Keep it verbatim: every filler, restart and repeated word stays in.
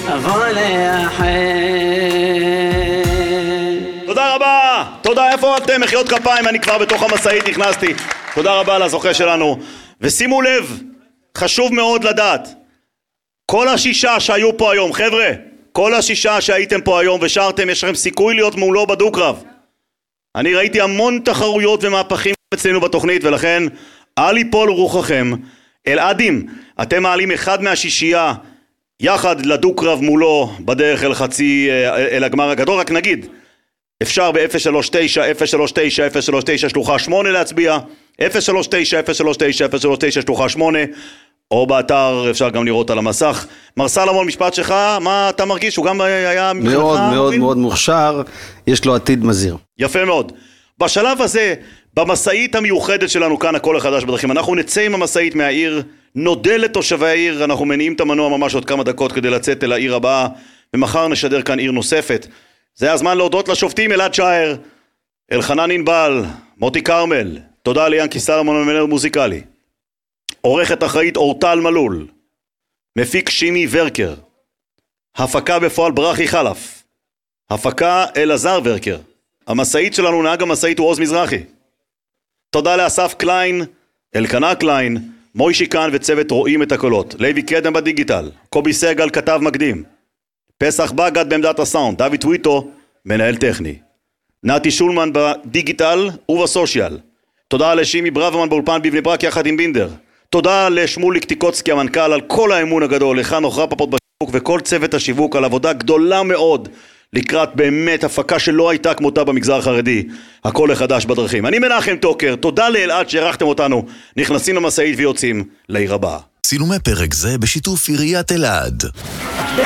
אבוא לאחר. תודה רבה, תודה. איפה אתם? מחיאות כפיים, אני כבר בתוך המסעית נכנסתי. תודה רבה לזוכה שלנו. ושימו לב, חשוב מאוד לדעת, כל השישה שהיו פה היום, חבר'ה, כל השישה שהייתם פה היום ושרתם, יש לכם סיכוי להיות מולו בדו-קרב. אני ראיתי המון תחרויות ומהפכים אצלנו בתוכנית, ולכן אל יפול רוחכם. אלעדים, אתם מעלים אחד מהשישייה יחד לדו-קרב מולו בדרך אל חצי, אל הגמר הגדול. רק נגיד, אפשר ב-אפס שלוש תשע אפס שלוש תשע אפס שלוש תשע שלוחה שמונה להצביע, אפס שלוש תשע אפס שלוש תשע אפס שלוש תשע שלוחה שמונה, או באתר אפשר גם לראות על המסך. מר סלומון, משפט שלך, מה אתה מרגיש? הוא גם היה מאוד מאוד מאוד מוכשר, יש לו עתיד מזהיר. יפה מאוד. בשלב הזה, במסעית המיוחדת שלנו כאן, הכל החדש בדרכים, אנחנו נצא עם המסעית מהעיר, נודה לתושבי העיר, אנחנו מניעים את המנוע ממש עוד כמה דקות כדי לצאת אל העיר הבאה, ומחר נשדר כאן עיר נוספת. זה הזמן להודות לשופטים אלעד שער, אלחנן ענבל, מוטי קרמל, תודה ליאנקי סלומון המנהל מוזיקלי, עורכת אחראית אורטל מלול, מפיק שימי ורקר, הפקה בפועל ברכי חלף, הפקה אלעזר ורקר, המסעית שלנו, נהג המסעית הוא עוז מזרחי. תודה לאסף קליין, אלקנה קליין, מוישי כאן וצוות רואים את הקולות, לוי קדם בדיגיטל, קובי סגל כתב מקדים, פסח בגד בעמדת הסאונד, דוד טוויטו מנהל טכני, נתי שולמן בדיגיטל ובסושיאל. תודה לשימי ברוורמן באולפן בבני ברק יחד עם בינדר. תודה לשמוליק טיקוצקי המנכ"ל על כל האמון הגדול, לחנוך רפפות בשיווק וכל צוות השיווק על עבודה גדולה מאוד לקראת באמת הפקה שלא הייתה כמותה במגזר החרדי, הכל החדש בדרכים. אני מנחם טוקר, תודה לאלעד שערכתם אותנו, נכנסים למסעית ויוצאים לעיר הבאה. צילומי פרק זה בשיתוף עיריית אלעד.